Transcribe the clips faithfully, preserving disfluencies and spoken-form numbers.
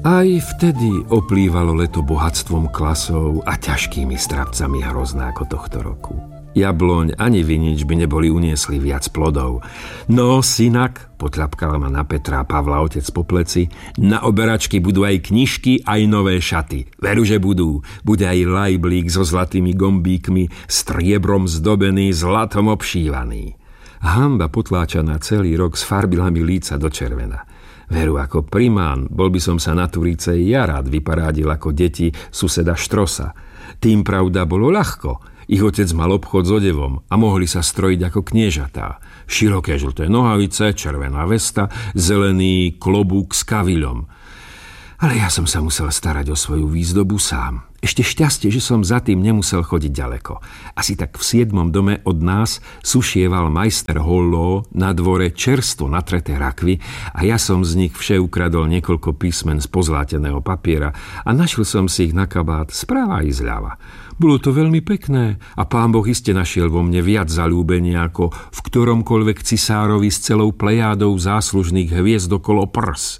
Aj vtedy oplývalo leto bohatstvom klasov a ťažkými strapcami hrozná ako tohto roku. Jabloň ani vinič by neboli uniesli viac plodov. No, synak, potľapkala ma na Petra a Pavla otec po pleci, na oberačky budú aj knižky, aj nové šaty. Veru, že budú. Bude aj lajblík so zlatými gombíkmi, striebrom zdobený, zlatom obšívaný. Hamba potláčaná celý rok sfarbila mi líca do červena. Veru, ako primán, bol by som sa na Turíce ja rád vyparádil ako deti suseda Štrosa. Tým pravda bolo ľahko. Ich otec mal obchod s odevom a mohli sa strojiť ako kniežatá. Široké žlté nohavice, červená vesta, zelený klobúk s kaviľom. Ale ja som sa musel starať o svoju výzdobu sám. Ešte šťastie, že som za tým nemusel chodiť ďaleko. Asi tak v siedmom dome od nás sušieval majster Hollo na dvore čerstvo natreté rakvy a ja som z nich vše ukradol niekoľko písmen z pozláteného papiera a našil som si ich na kabát správa i zľava. Bolo to veľmi pekné a pán Boh iste našiel vo mne viac zaľúbenia ako v ktoromkoľvek cisárovi s celou plejádou záslužných hviezd okolo prs.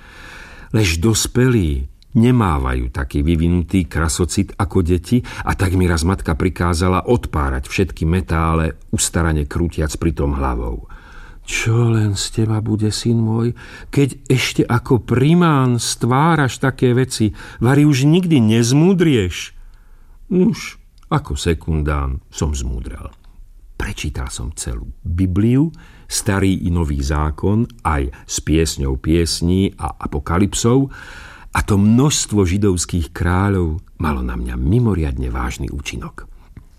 Lež dospelí nemávajú taký vyvinutý krasocit ako deti a tak mi raz matka prikázala odpárať všetky metále, ustarane krútiac pritom hlavou. Čo len z teba bude, syn môj, keď ešte ako primán stváraš také veci, vari už nikdy nezmúdrieš. Nuž, ako sekundán som zmúdral. Prečítal som celú Bibliu, starý i nový zákon, aj s piesňou piesní a apokalypsou, a to množstvo židovských kráľov malo na mňa mimoriadne vážny účinok.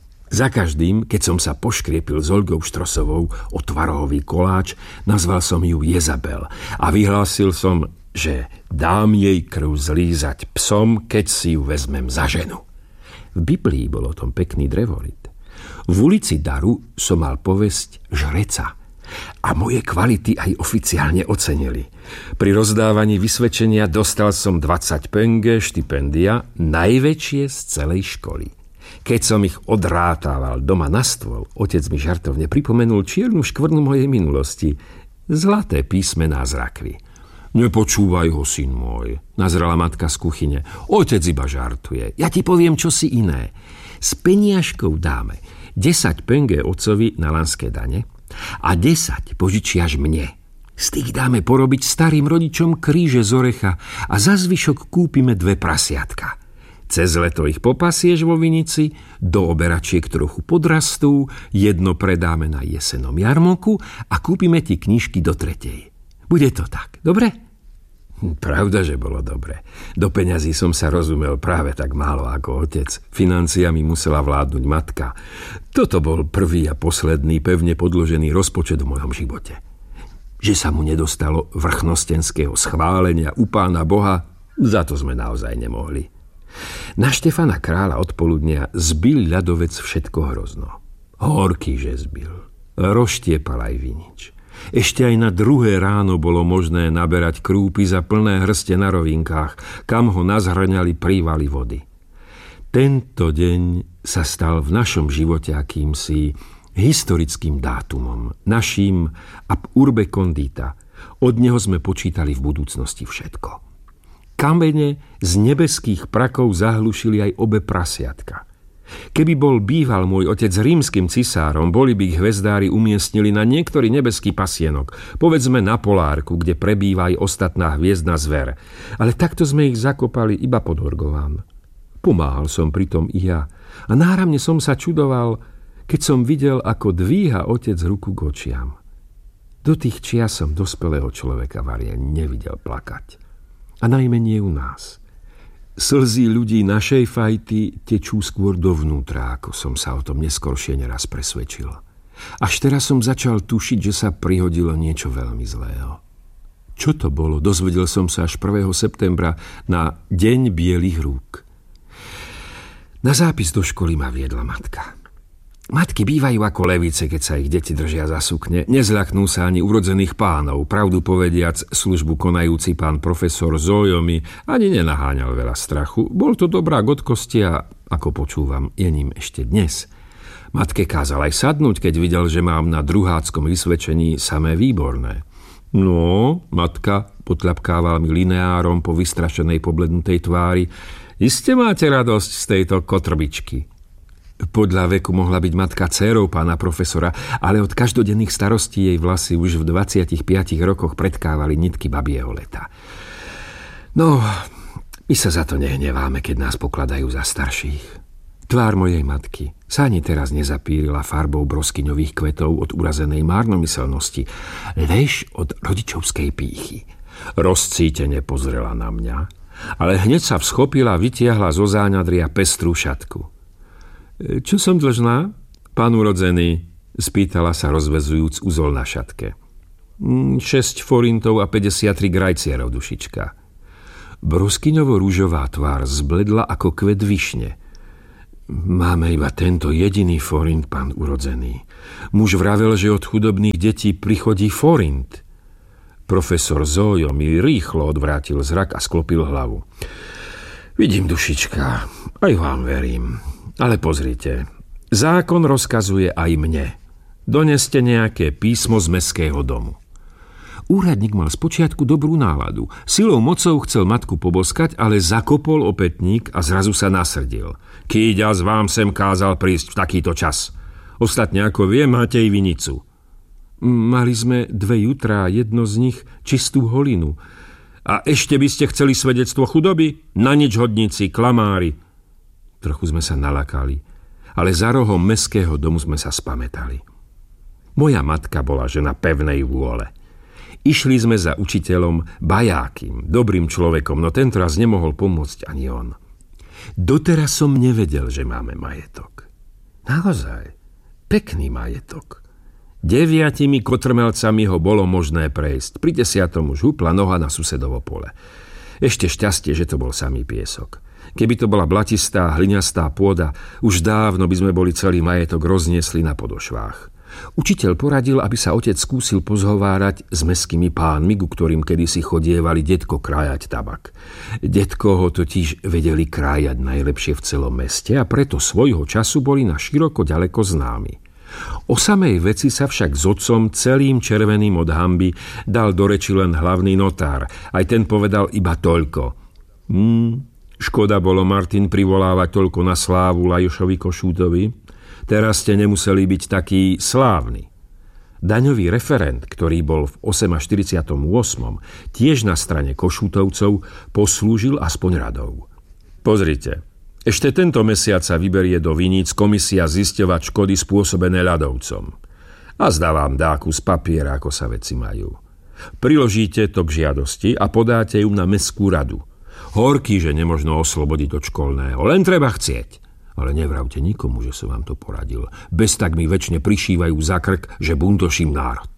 Za každým, keď som sa poškriepil s Olgou Štrosovou o tvarohový koláč, nazval som ju Jezabel a vyhlásil som, že dám jej krv zlízať psom, keď si ju vezmem za ženu. V Biblii bol o tom pekný drevorit. V ulici Daru som mal povesť žreca a moje kvality aj oficiálne ocenili. Pri rozdávaní vysvedčenia dostal som dvadsať penge štipendia, najväčšie z celej školy. Keď som ich odrátával doma na stôl, otec mi žartovne pripomenul čiernu škvrnu mojej minulosti, zlaté písmená z rakvy. Nepočúvaj ho, syn môj, nazrela matka z kuchyne. Otec iba žartuje. Ja ti poviem čosi iné. S peniažkou dáme desať penge otcovi na lanské dane a desať požičiaš mne. Z tých dáme porobiť starým rodičom kríže z orecha a za zvyšok kúpime dve prasiatka. Cez leto ich popasieš vo vinici, do oberačiek trochu podrastú, jedno predáme na jesennom jarmoku a kúpime ti knižky do tretej. Bude to tak, dobre? Pravda, že bolo dobre. Do peňazí som sa rozumel práve tak málo ako otec. Financiami musela vládnuť matka. Toto bol prvý a posledný pevne podložený rozpočet v mojom živote. Že sa mu nedostalo vrchnostenského schválenia u Pána Boha, za to sme naozaj nemohli. Na Štefana kráľa odpoludnia zbil ľadovec všetko hrozno. Horký, že zbil. Rozštiepal aj vinič. Ešte aj na druhé ráno bolo možné naberať krúpy za plné hrste na rovinkách, kam ho nazhrňali prívaly vody. Tento deň sa stal v našom živote akýmsi historickým dátumom, naším ab urbe condita. Od neho sme počítali v budúcnosti všetko. Kamene z nebeských prakov zahlušili aj obe prasiatka. Keby bol býval môj otec rímskym cisárom, boli by ich hvezdári umiestnili na niektorý nebeský pasienok, povedzme na Polárku, kde prebýva aj ostatná hviezdna zver. Ale takto sme ich zakopali iba pod Orgován. Pomáhal som pritom i ja a náramne som sa čudoval, keď som videl, ako dvíha otec ruku k očiam. Do tých čias som dospelého človeka varia nevidel plakať. A najmenej u nás. Slzy ľudí našej fajty tečú skôr dovnútra, ako som sa o tom neskoršie neraz presvedčil. Až teraz som začal tušiť, že sa prihodilo niečo veľmi zlého. Čo to bolo, dozvedel som sa až prvého septembra na Deň bielých rúk. Na zápis do školy ma viedla matka. Matky bývajú ako levice, keď sa ich deti držia za sukne. Nezľaknú sa ani urodzených pánov. Pravdu povediac, službu konajúci pán profesor Zójo mi ani nenaháňal veľa strachu. Bol to dobrá godkosti a, ako počúvam, je ním ešte dnes. Matke kázal aj sadnúť, keď videl, že mám na druháckom vysvedčení samé výborné. No, matka potľapkával mi lineárom po vystrašenej poblednutej tvári. Iste máte radosť z tejto kotrbičky. Podľa veku mohla byť matka dcérou pána profesora, ale od každodenných starostí jej vlasy už v dvadsiatich piatich rokoch predkávali nitky babieho leta. No, my sa za to nehneváme, keď nás pokladajú za starších. Tvár mojej matky sa ani teraz nezapírila farbou broskyňových kvetov od urazenej márnomyselnosti, lež od rodičovskej pýchy. Rozcítene pozrela na mňa, ale hneď sa vschopila a vytiahla zo záňadria pestrú šatku. Čo som dlžná, pán urodzený? Spýtala sa rozvezujúc uzol na šatke. Šesť forintov a päťdesiattri grajcierov, dušička. Broskyňovo-rúžová tvár zbledla ako kvet višne. Máme iba tento jediný forint, pán urodzený. Muž vravel, že od chudobných detí prichodí forint. Profesor Zojo mi rýchlo odvrátil zrak a sklopil hlavu. Vidím, dušička, aj vám verím. Ale pozrite, zákon rozkazuje aj mne. Doneste nejaké písmo z mestského domu. Úradník mal spočiatku dobrú náladu. Silou mocou chcel matku poboskať, ale zakopol opätník a zrazu sa nasrdil. Kýďaz vám sem kázal prísť v takýto čas. Ostatne, ako vie, máte i vinicu. Mali sme dve jutrá, jedno z nich čistú holinu. A ešte by ste chceli svedectvo chudoby? Na nič, hodníci, klamári. Trochu sme sa nalakali, ale za rohom mestského domu sme sa spamätali. Moja matka bola žena pevnej vôle. Išli sme za učiteľom Bajákym, dobrým človekom, no tento raz nemohol pomôcť ani on. Doteraz som nevedel, že máme majetok. Naozaj, pekný majetok. Deviatimi kotrmelcami ho bolo možné prejsť. Pri desiatom už hupla noha na susedovo pole. Ešte šťastie, že to bol samý piesok. Keby to bola blatistá, hliňastá pôda, už dávno by sme boli celý majetok rozniesli na podošvách. Učiteľ poradil, aby sa otec skúsil pozhovárať s mestskými pánmi, ku ktorým kedysi chodievali detko krájať tabak. Detko ho totiž vedeli krájať najlepšie v celom meste a preto svojho času boli na široko ďaleko známi. O samej veci sa však s otcom celým červeným od hanby dal do reči len hlavný notár. Aj ten povedal iba toľko. Hmm, škoda bolo, Martin, privolávať toľko na slávu Lajošovi Košútovi. Teraz ste nemuseli byť taký slávny. Daňový referent, ktorý bol v štyridsiatom ôsmom tiež na strane Košútovcov, poslúžil aspoň radou. Pozrite, ešte tento mesiac sa vyberie do viníc komisia zisťovať škody spôsobené ľadovcom. A zdá vám dáku z papiera, ako sa veci majú. Priložíte to k žiadosti a podáte ju na mestskú radu. Horký, že nemožno oslobodiť od školného, len treba chcieť. Ale nevravte nikomu, že som vám to poradil. Bez tak mi väčšine prišívajú za krk, že buntoším národ.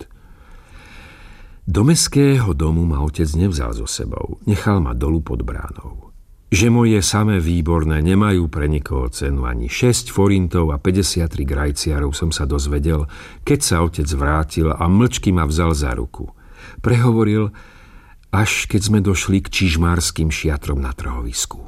Do mestského domu ma otec nevzal so sebou. Nechal ma dolu pod bránou. Že moje samé výborné nemajú pre nikoho cenu ani šesť forintov a päťdesiattri grajciarov som sa dozvedel, keď sa otec vrátil a mlčky ma vzal za ruku. Prehovoril, až keď sme došli k čižmárskym šiatrom na trhovisku.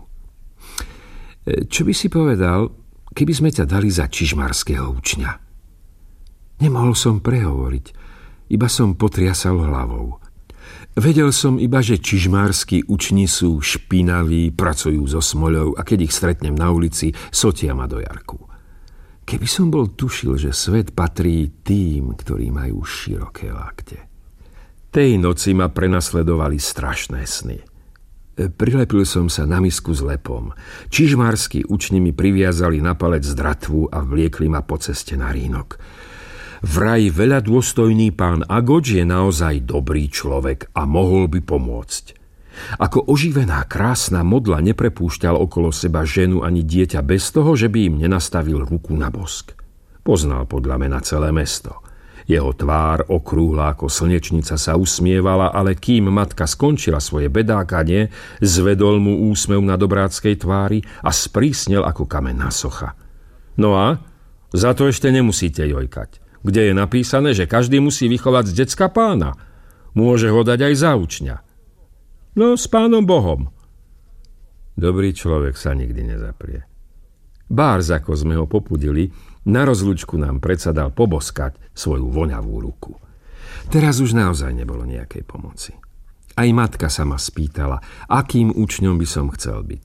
Čo by si povedal, keby sme ťa dali za čižmarského učňa? Nemohol som prehovoriť, iba som potriasal hlavou. Vedel som iba, že čižmarskí učni sú špinaví, pracujú so smoľou a keď ich stretnem na ulici, sotia ma do jarku. Keby som bol tušil, že svet patrí tým, ktorí majú široké lakte. Tej noci ma prenasledovali strašné sny. Prilepil som sa na misku s lepom. Čižmarskí učni mi priviazali na palec dratvu a vliekli ma po ceste na rínok. Vraj veľa dôstojný pán Agoč je naozaj dobrý človek a mohol by pomôcť. Ako oživená krásna modla neprepúšťal okolo seba ženu ani dieťa bez toho, že by im nenastavil ruku na bosk. Poznal podľa mena celé mesto. Jeho tvár, okrúhla ako slnečnica, sa usmievala, ale kým matka skončila svoje bedákanie, zvedol mu úsmev na dobráckej tvári a sprísnel ako kamenná socha. No a? Za to ešte nemusíte jojkať. Kde je napísané, že každý musí vychovať z decka pána. Môže ho dať aj za učňa. No, s pánom Bohom. Dobrý človek sa nikdy nezaprie. Bárs, ako sme ho popudili, na rozlúčku nám predsa dal poboskať svoju voňavú ruku. Teraz už naozaj nebolo nejakej pomoci. Aj matka sa ma spýtala, akým učňom by som chcel byť.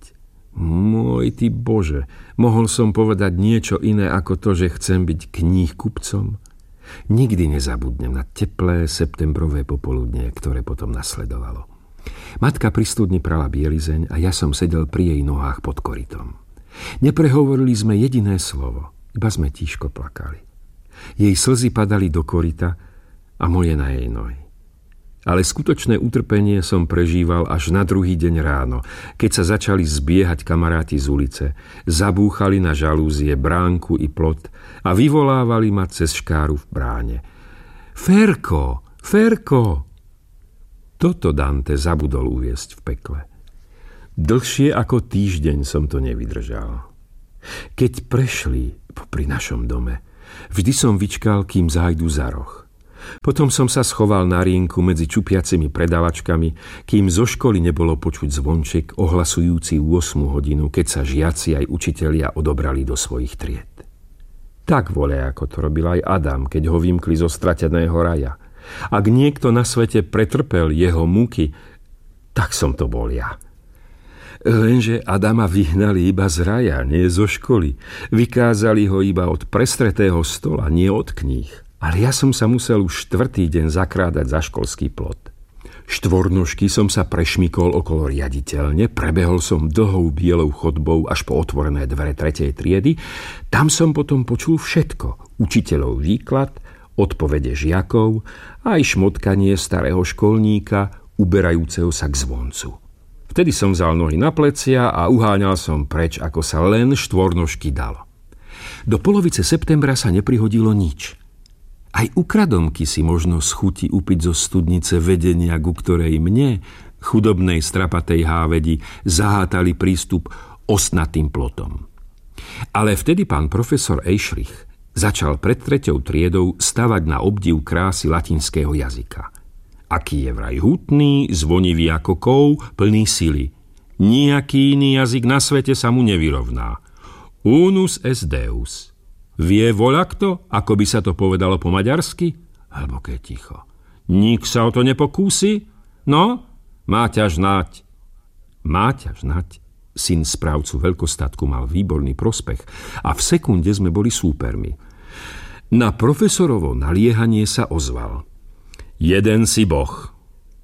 Môj ty Bože, mohol som povedať niečo iné ako to, že chcem byť kníhkupcom? Nikdy nezabudnem na teplé septembrové popoludnie, ktoré potom nasledovalo. Matka pri studni prala bielizeň a ja som sedel pri jej nohách pod korytom. Neprehovorili sme jediné slovo, iba sme tížko plakali. Jej slzy padali do koryta a moje na jej nohy. Ale skutočné utrpenie som prežíval až na druhý deň ráno, keď sa začali zbiehať kamaráti z ulice, zabúchali na žalúzie, bránku i plot a vyvolávali ma cez škáru v bráne. Ferko, Ferko! Toto Dante zabudol uviesť v pekle. Dlhšie ako týždeň som to nevydržal. Keď prešli popri našom dome, vždy som vyčkal, kým zájdu za roh. Potom som sa schoval na rínku medzi čupiacimi predavačkami, kým zo školy nebolo počuť zvonček ohlasujúci ôsmu hodinu, keď sa žiaci aj učitelia odobrali do svojich tried. Tak vole, ako to robil aj Adam, keď ho vymkli zo strateného raja. Ak niekto na svete pretrpel jeho múky, tak som to bol ja. Lenže Adama vyhnali iba z raja, nie zo školy. Vykázali ho iba od prestretého stola, nie od kníh. Ale ja som sa musel už štvrtý deň zakrádať za školský plot. Štvornožky som sa prešmykol okolo riaditeľne, prebehol som dlhou bielou chodbou až po otvorené dvere tretej triedy. Tam som potom počul všetko. Učiteľov výklad, odpovede žiakov a aj šmotkanie starého školníka, uberajúceho sa k zvoncu. Vtedy som vzal nohy na plecia a uháňal som preč, ako sa len štvornožky dalo. Do polovice septembra sa neprihodilo nič. Aj ukradomky si možno z chuti upiť zo studnice vedenia, ku ktorej mne, chudobnej strapatej hávedi, zahátali prístup ostnatým plotom. Ale vtedy pán profesor Eichlich začal pred treťou triedou stavať na obdiv krásy latinského jazyka. Aký je vraj hutný, zvonivý ako kov, plný sily. Nijaký iný jazyk na svete sa mu nevyrovná. Unus est Deus. Vie voľakto, ako by sa to povedalo po maďarsky? Hlboké ticho. Nik sa o to nepokúsi? No, Máťa žnať. Máťa žnať, syn správcu veľkostatku, mal výborný prospech a v sekunde sme boli súpermi. Na profesorovo naliehanie sa ozval. Jeden si boh.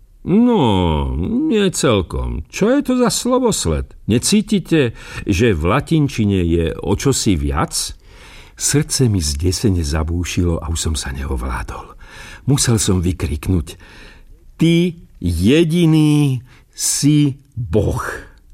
No, nie celkom. Čo je to za slovosled? Necítite, že v latinčine je o čosi viac? Srdce mi zdesene zabúšilo a už som sa neovládol. Musel som vykriknúť: Ty jediný si Boh.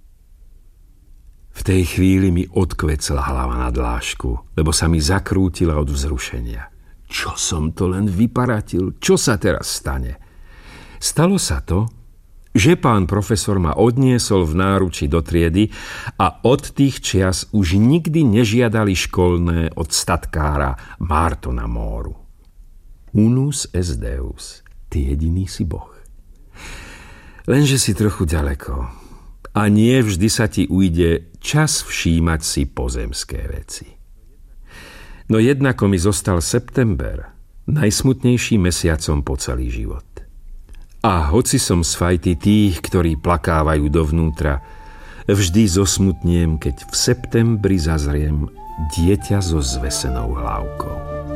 V tej chvíli mi odkvecla hlava na dlášku, lebo sa mi zakrútila od vzrušenia. Čo som to len vyparatil? Čo sa teraz stane? Stalo sa to, že pán profesor ma odniesol v náruči do triedy a od tých čias už nikdy nežiadali školné od statkára Martona Móru. Unus est Deus, ty jediný si Boh. Lenže si trochu ďaleko a nie vždy sa ti ujde čas všímať si pozemské veci. No jednako mi zostal september, najsmutnejším mesiacom po celý život. A hoci som z fajty tých, ktorí plakávajú dovnútra, vždy zosmutniem, keď v septembri zazriem dieťa so zvesenou hlavkou.